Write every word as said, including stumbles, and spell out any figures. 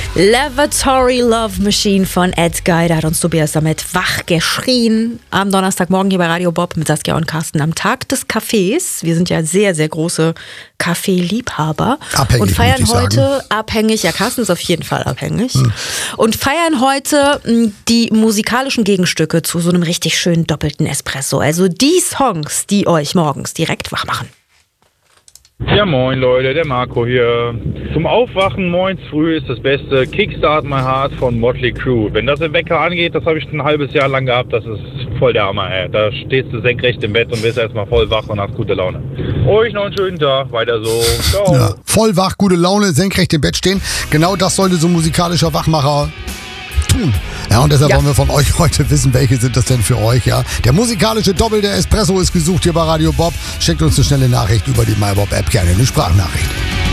Lavatory Love Machine von Ed Guy, da hat uns Tobias damit wach geschrien. Am Donnerstagmorgen hier bei Radio Bob mit Saskia und Carsten am Tag des Kaffees. Wir sind ja sehr, sehr große Kaffeeliebhaber. Abhängig, und feiern muss ich heute sagen. abhängig, ja, Carsten ist auf jeden Fall abhängig. Hm. Und feiern heute mh, die musikalischen Gegenstücke zu so einem richtig schönen doppelten Espresso. Also die Songs, die euch morgens direkt wach machen. Ja, moin Leute, der Marco hier. Zum Aufwachen morgens früh ist das Beste Kickstart My Heart von Motley Crue. Wenn das im Wecker angeht, das habe ich ein halbes Jahr lang gehabt, das ist voll der Hammer, ey. Da stehst du senkrecht im Bett und bist erstmal voll wach und hast gute Laune. Euch noch einen schönen Tag, weiter so. Ciao. Ja, voll wach, gute Laune, senkrecht im Bett stehen. Genau das sollte so ein musikalischer Wachmacher tun. Ja, und deshalb Ja. wollen wir von euch heute wissen, welche sind das denn für euch, ja. Der musikalische Doppel der Espresso ist gesucht hier bei Radio Bob. Schickt uns eine schnelle Nachricht über die MyBob-App, gerne eine Sprachnachricht.